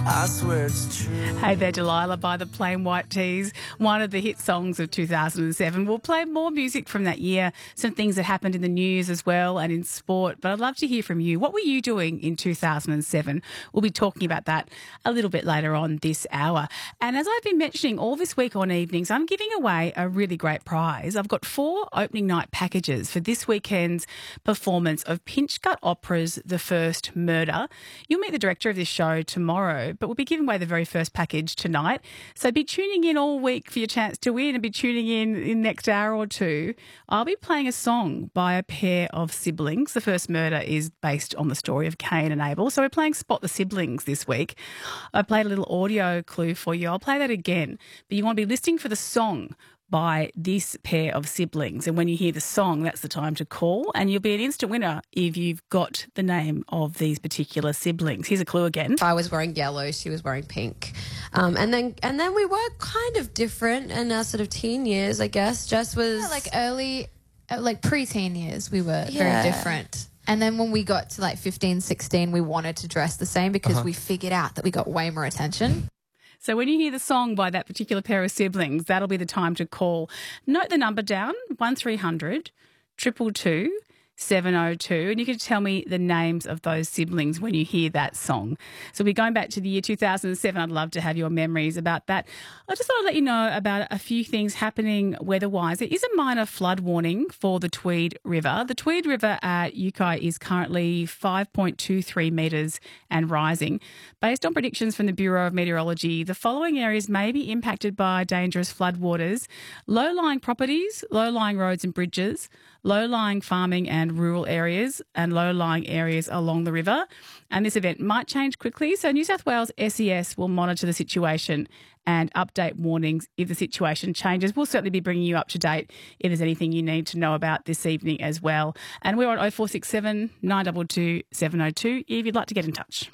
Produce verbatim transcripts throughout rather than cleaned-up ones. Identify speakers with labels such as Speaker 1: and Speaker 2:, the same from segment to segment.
Speaker 1: I swear it's true.
Speaker 2: Hey there, Delilah by the Plain White T's, one of the hit songs of two thousand seven. We'll play more music from that year, some things that happened in the news as well and in sport, but I'd love to hear from you. What were you doing in two thousand seven? We'll be talking about that a little bit later on this hour. And as I've been mentioning all this week on Evenings, I'm giving away a really great prize. I've got four opening night packages for this weekend's performance of Pinch Gut Opera's The First Murder. You'll meet the director of this show tomorrow, but we'll be giving away the very first package tonight. So be tuning in all week for your chance to win and be tuning in in the next hour or two. I'll be playing a song by a pair of siblings. The First Murder is based on the story of Cain and Abel. So we're playing Spot the Siblings this week. I played a little audio clue for you. I'll play that again. But you want to be listening for the song by this pair of siblings. And when you hear the song, that's the time to call. And you'll be an instant winner if you've got the name of these particular siblings. Here's a clue again.
Speaker 3: I was wearing yellow, she was wearing pink. Um, and then and then we were kind of different in our sort of teen years, I guess. Jess was...
Speaker 4: Yeah, like early, uh, like pre-teen years, we were
Speaker 3: Yeah.
Speaker 4: very different. And then when we got to like fifteen, sixteen, we wanted to dress the same because
Speaker 1: Uh-huh.
Speaker 4: we figured out that we got way more attention.
Speaker 2: So when you hear the song by that particular pair of siblings, that'll be the time to call. Note the number down, one three hundred, two two two, seven oh two, and you can tell me the names of those siblings when you hear that song. So we're going back to the year two thousand seven. I'd love to have your memories about that. I just thought I'd let you know about a few things happening weather-wise. There is a minor flood warning for the Tweed River. The Tweed River at Yukai is currently five point two three metres and rising. Based on predictions from the Bureau of Meteorology, the following areas may be impacted by dangerous floodwaters: low-lying properties, low-lying roads and bridges, low-lying farming and rural areas, and low-lying areas along the river. And this event might change quickly, so New South Wales S E S will monitor the situation and update warnings if the situation changes. We'll certainly be bringing you up to date if there's anything you need to know about this evening as well. And we're on oh four six seven, nine two two, seven oh two if you'd like to get in touch.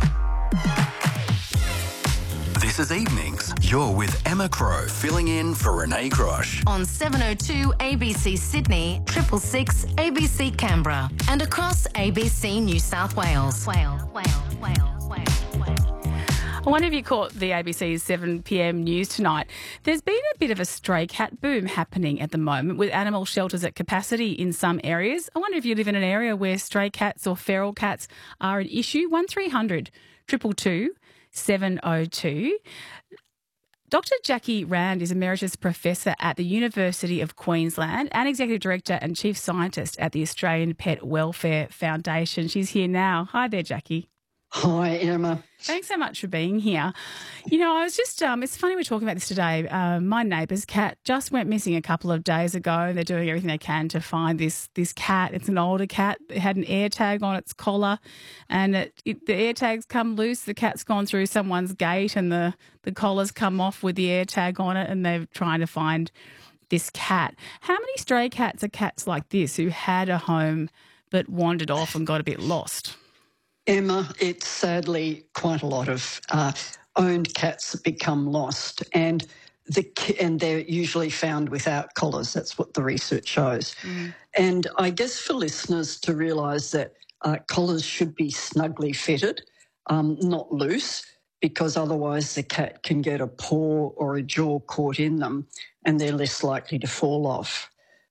Speaker 5: This is Evenings. You're with Emma Crow, filling in for Renee Grosh.
Speaker 6: On seven oh two A B C Sydney, triple six A B C Canberra, and across A B C New South Wales. Wales, Wales, Wales, Wales, Wales.
Speaker 2: I wonder if you caught the A B C's seven p m news tonight. There's been a bit of a stray cat boom happening at the moment with animal shelters at capacity in some areas. I wonder if you live in an area where stray cats or feral cats are an issue. one three hundred, two two two, seven oh two. Doctor Jackie Rand is Emeritus Professor at the University of Queensland and Executive Director and Chief Scientist at the Australian Pet Welfare Foundation. She's here now. Hi there, Jackie.
Speaker 7: Hi, Emma.
Speaker 2: Thanks so much for being here. You know, I was just, um, it's funny we're talking about this today. Um, my neighbour's cat just went missing a couple of days ago. They're doing everything they can to find this this cat. It's an older cat. It had an air tag on its collar and it, it, the air tag's come loose. The cat's gone through someone's gate and the, the collar's come off with the air tag on it and they're trying to find this cat. How many stray cats are cats like this who had a home but wandered off and got a bit lost?
Speaker 7: Emma, it's sadly quite a lot of uh, owned cats that become lost, and the ki- and they're usually found without collars. That's what the research shows. Mm. And I guess for listeners to realise that uh, collars should be snugly fitted, um, not loose, because otherwise the cat can get a paw or a jaw caught in them and they're less likely to fall off.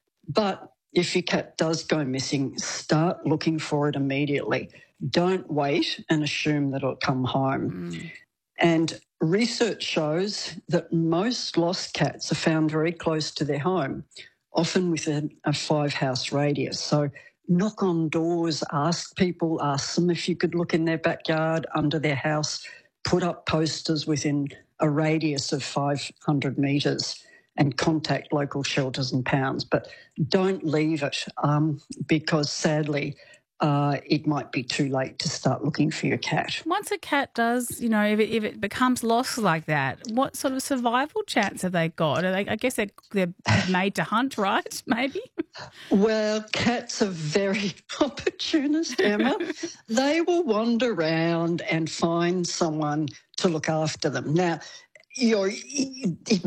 Speaker 7: But if your cat does go missing, start looking for it immediately. Don't wait and assume that it'll come home. Mm. And research shows that most lost cats are found very close to their home, often within a five-house radius. So knock on doors, ask people, ask them if you could look in their backyard, under their house, put up posters within a radius of five hundred metres and contact local shelters and pounds. But don't leave it um, because, sadly, Uh, it might be too late to start looking for your cat.
Speaker 2: Once a cat does, you know, if it, if it becomes lost like that, what sort of survival chance have they got? Are they, I guess they're, they're made to hunt, right? Maybe?
Speaker 7: Well, cats are very opportunist, Emma. They will wander around and find someone to look after them. Now, you're, it